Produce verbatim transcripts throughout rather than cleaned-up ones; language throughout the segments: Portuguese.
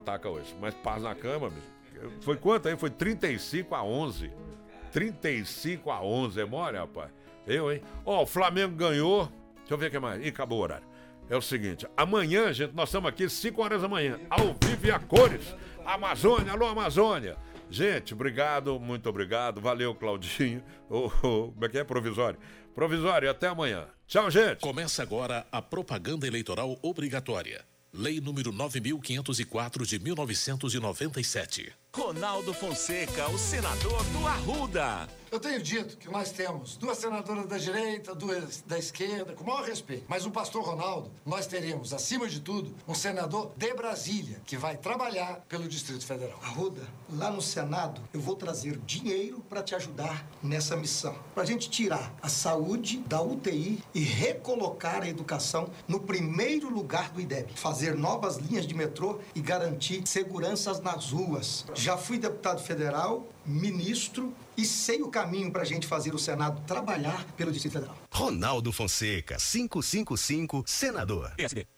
ataca hoje. Mas paz na cama, bicho. Foi quanto aí? Foi trinta e cinco a onze. trinta e cinco a onze. É mole, rapaz? Eu, hein? Ó, o Flamengo ganhou. Deixa eu ver o que mais. Ih, acabou o horário. É o seguinte, amanhã, gente, nós estamos aqui cinco horas da manhã, ao vivo e a cores. Amazônia, alô Amazônia. Gente, obrigado, muito obrigado. Valeu, Claudinho. Oh, oh, como é que é? Provisório. Provisório, até amanhã. Tchau, gente. Começa agora a propaganda eleitoral obrigatória. Lei número nove mil quinhentos e quatro de mil novecentos e noventa e sete. Ronaldo Fonseca, o senador do Arruda. Eu tenho dito que nós temos duas senadoras da direita, duas da esquerda, com o maior respeito. Mas o pastor Ronaldo, nós teremos, acima de tudo, um senador de Brasília, que vai trabalhar pelo Distrito Federal. Arruda, lá no Senado, eu vou trazer dinheiro para te ajudar nessa missão. Pra gente tirar a saúde da U T I e recolocar a educação no primeiro lugar do I D E B. Fazer novas linhas de metrô e garantir seguranças nas ruas. Já fui deputado federal, ministro e sei o caminho pra gente fazer o Senado trabalhar pelo Distrito Federal. Ronaldo Fonseca, quinhentos e cinquenta e cinco, senador. P S D.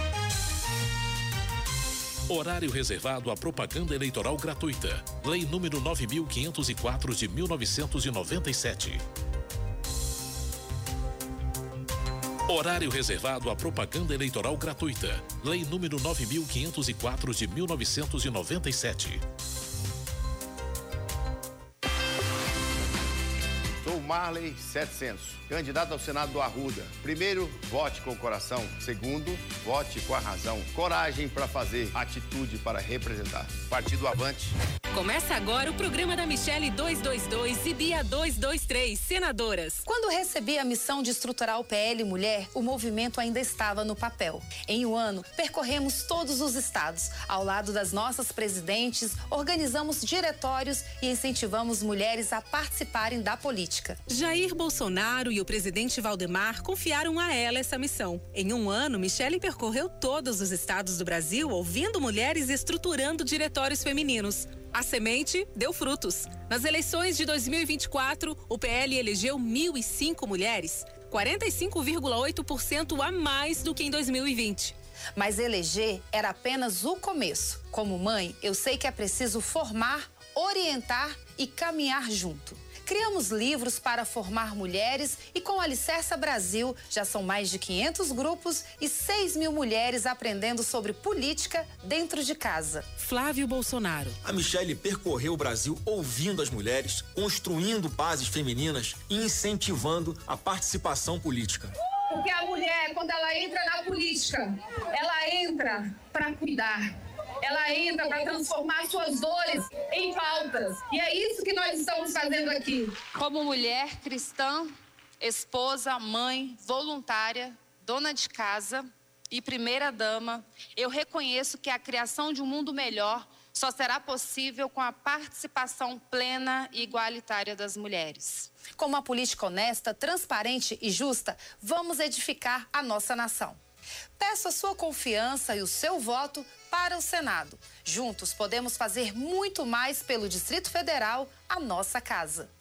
Horário reservado à propaganda eleitoral gratuita. Lei número nove mil quinhentos e quatro de mil novecentos e noventa e sete. Horário reservado à propaganda eleitoral gratuita. Lei número nove mil quinhentos e quatro de mil novecentos e noventa e sete. Sou Marley setecentos, candidato ao Senado do Arruda. Primeiro, vote com o coração. Segundo, vote com a razão. Coragem para fazer, atitude para representar. Partido Avante. Começa agora o programa da Michele duzentos e vinte e dois e Bia duzentos e vinte e três, senadoras. Quando recebi a missão de estruturar o P L Mulher, o movimento ainda estava no papel. Em um ano, percorremos todos os estados. Ao lado das nossas presidentes, organizamos diretórios e incentivamos mulheres a participarem da política. Jair Bolsonaro e o presidente Valdemar confiaram a ela essa missão. Em um ano, Michele percorreu todos os estados do Brasil, ouvindo mulheres e estruturando diretórios femininos. A semente deu frutos. Nas eleições de dois mil e vinte e quatro, o P L elegeu mil e cinco mulheres, quarenta e cinco vírgula oito por cento a mais do que em dois mil e vinte. Mas eleger era apenas o começo. Como mãe, eu sei que é preciso formar, orientar e caminhar junto. Criamos livros para formar mulheres e com a Alicerça Brasil já são mais de quinhentos grupos e seis mil mulheres aprendendo sobre política dentro de casa. Flávio Bolsonaro. A Michele percorreu o Brasil ouvindo as mulheres, construindo bases femininas e incentivando a participação política. Porque a mulher, quando ela entra na política, ela entra para cuidar. Ela entra para transformar suas dores em pautas. E é isso que nós estamos fazendo aqui. Como mulher cristã, esposa, mãe, voluntária, dona de casa e primeira-dama, eu reconheço que a criação de um mundo melhor só será possível com a participação plena e igualitária das mulheres. Com uma política honesta, transparente e justa, vamos edificar a nossa nação. Peço a sua confiança e o seu voto para o Senado. Juntos podemos fazer muito mais pelo Distrito Federal, a nossa casa.